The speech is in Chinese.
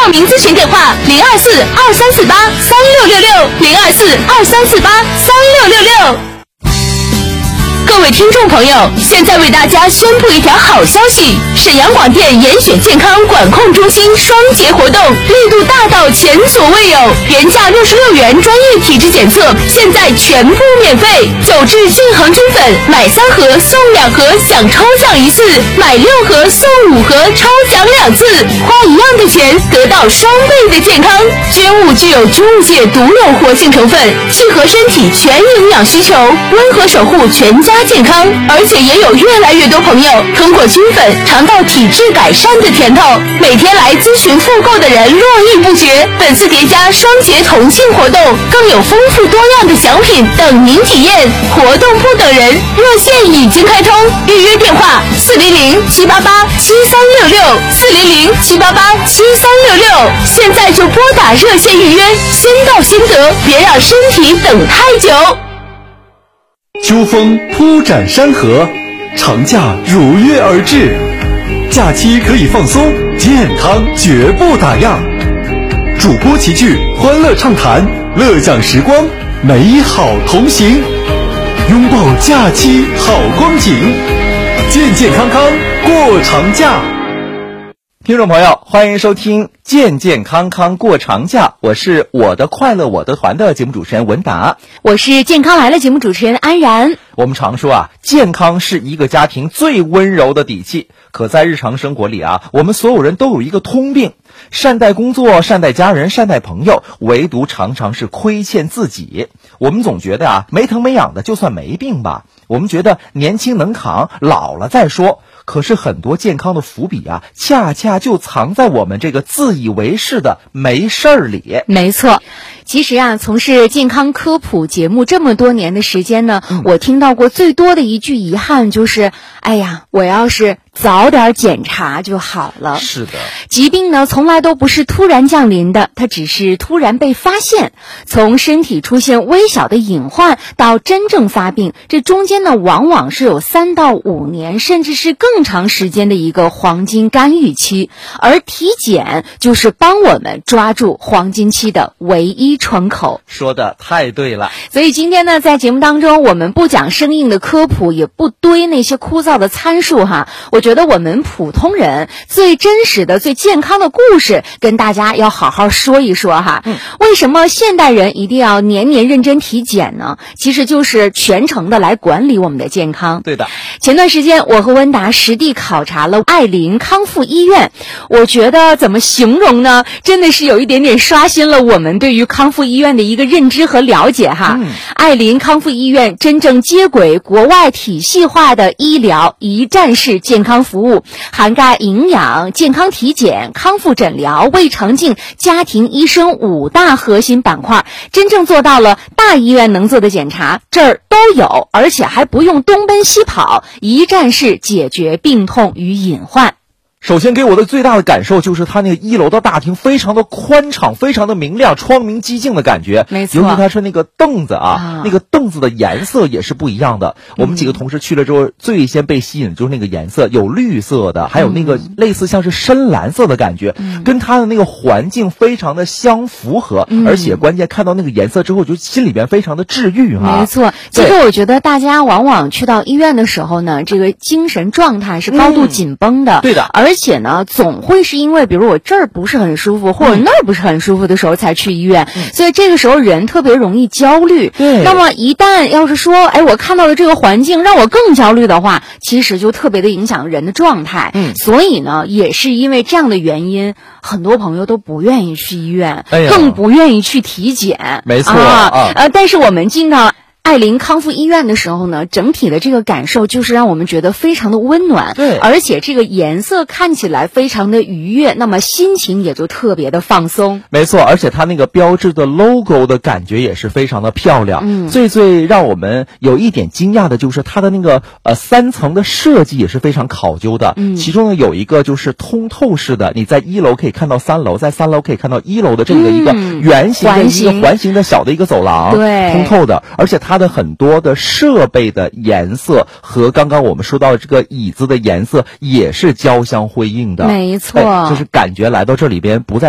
名咨询电话：024-2348-3666，024-2348-3666。各位听众朋友，现在为大家宣布一条好消息：沈阳广电严选健康管控中心双节活动力度大到前所未有，原价66元专业体质检测现在全部免费。走至晋恒真粉，买3盒送2盒享抽奖1次，买6盒送5盒抽奖2次，花一样的钱得到双倍的健康。菌物具有植物界独有活性成分，契合身体全营养需求，温和守护全家健康。而且也有越来越多朋友通过菌粉尝到体质改善的甜头，每天来咨询复购的人络绎不绝。本次叠加双节同庆活动，更有丰富多样的奖品等您体验。活动不等人，热线已经开通，预约电话400-788-7366，400-788-7366，现在就拨打热线预约，先到先得，别让身体等太久。 秋风铺展山河，长假如约而至，假期可以放松，健康绝不打烊。主播齐聚，欢乐畅谈，乐享时光，美好同行，拥抱假期好光景，健健康康过长假。 听众朋友，欢迎收听健健康康过长假，我是我的快乐我的团的节目主持人文达， 我是健康来了节目主持人安然。 我们常说啊，健康是一个家庭最温柔的底气，可在日常生活里啊，我们所有人都有一个通病，善待工作，善待家人，善待朋友，唯独常常是亏欠自己。我们总觉得啊，没疼没痒的就算没病吧，我们觉得年轻能扛，老了再说。可是很多健康的伏笔啊，恰恰就藏在我们这个自以为是的没事儿里。 没错，其实啊，从事健康科普节目这么多年的时间呢，我听到过最多的一句遗憾就是，哎呀，我要是早点检查就好了。 是的， 疾病呢从来都不是突然降临的，它只是突然被发现。从身体出现微小的隐患到真正发病，这中间呢往往是有3到5年，甚至是更长时间的一个黄金干预期。而体检就是帮我们抓住黄金期的唯一窗口。 说的太对了。 所以今天呢，在节目当中，我们不讲生硬的科普，也不堆那些枯燥的参数哈。我觉得我们普通人最真实的、最健康的故事，跟大家要好好说一说哈。为什么现代人一定要年年认真体检呢？其实就是全程的来管理我们的健康。 对的。 前段时间我和温达实地考察了爱林康复医院，我觉得怎么形容呢？真的是有一点点刷新了我们对于康复医院的一个认知和了解哈。爱林康复医院真正接轨国外体系化的医疗一站式健康服务，涵盖营养、健康体检、康复诊疗、胃肠镜、家庭医生5大核心板块，真正做到了大医院能做的检查这儿都有，而且还不用东奔西跑，一站式解决病痛与隐患。 首先给我的最大的感受就是它那个1楼的大厅非常的宽敞，非常的明亮，窗明几净的感觉。 没错， 尤其它是那个凳子啊，那个凳子的颜色也是不一样的。我们几个同事去了之后，最先被吸引的就是那个颜色，有绿色的，还有那个类似像是深蓝色的感觉，跟它的那个环境非常的相符合，而且关键看到那个颜色之后，就心里边非常的治愈啊。 没错，其实我觉得大家往往去到医院的时候呢，这个精神状态是高度紧绷的。 对的。 而且呢，总会是因为比如我这儿不是很舒服，或者那儿不是很舒服的时候才去医院，所以这个时候人特别容易焦虑。 对。 那么一旦要是说，哎，我看到的这个环境让我更焦虑的话，其实就特别的影响人的状态。所以呢，也是因为这样的原因，很多朋友都不愿意去医院，更不愿意去体检。 没错但是我们进到爱林康复医院的时候呢，整体的这个感受就是让我们觉得非常的温暖， 对， 而且这个颜色看起来非常的愉悦，那么心情也就特别的放松。 没错，而且它那个标志的 logo 的感觉也是非常的漂亮。最让我们有一点惊讶的就是它的那个3层的设计也是非常考究的。其中呢有一个就是通透式的，你在1楼可以看到3楼，在3楼可以看到1楼的这个一个圆形的一个环形的小的一个走廊， 对， 通透的，而且它的很多的设备的颜色和刚刚我们说到的这个椅子的颜色也是交相辉映的。 没错， 就是感觉来到这里边不再